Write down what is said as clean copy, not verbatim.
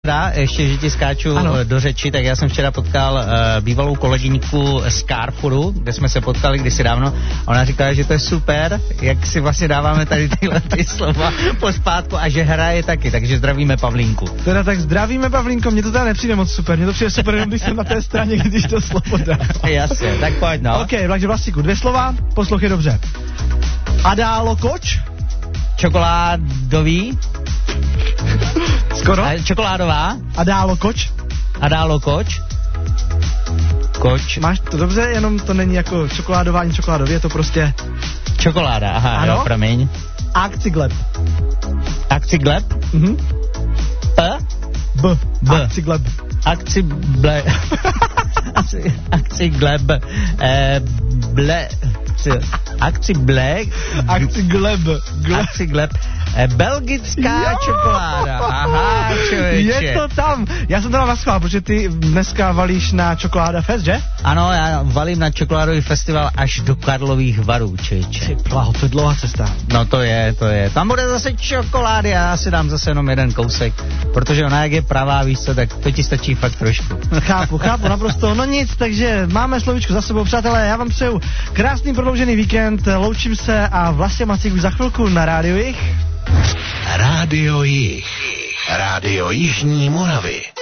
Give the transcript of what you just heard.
Ještě, že ti skáču do řeči, tak já jsem včera potkal bývalou kolegyňku z Carrefouru, kde jsme se potkali kdysi dávno. A ona říkala, že to je super, jak si vlastně dáváme tady tyhle ty slova pospátku a že hraje taky, takže zdravíme Pavlínku. Teda tak zdravíme Pavlínko, mně to teda nepřijde moc super, mně to přijde super, jenom když jsem na té straně, když to slovo dá. Jasně, tak pojď no. OK, takže Vlastiku, 2 slova, poslouchej dobře. Adálo koč. Čokoládový. Skoro. Čokoládová. Adálo koč. Adálo koč. Koč. Máš to dobře, jenom to není jako čokoládová ani čokoládový, je to prostě... Čokoláda, aha, ano? Jo, promiň. Akcigleb. Akcigleb? Mhm. B. Akcigleb. Akcigleb. Akcigleb. Belgická čokoláda. Aha, člověče. Je to tam. Já jsem to naschvál, protože ty dneska valíš na Čokoláda Fest, že? Ano, já valím na čokoládový festival až do Karlových Varů, člověče. Ty plaho, to je dlouhá cesta. No to je. Tam bude zase čokolády a já si dám zase jenom jeden kousek, protože ona jak je pravá, víš co, tak to ti stačí fakt trošku. Chápu, naprosto. No nic, takže máme slovíčko za sebou, přátelé, já vám přeju krásný prodloužený víkend, loučím se a Vlastně Macík už za chvilku na Rádiu Jih. Rádio Jih. Rádio Jižní Moravy.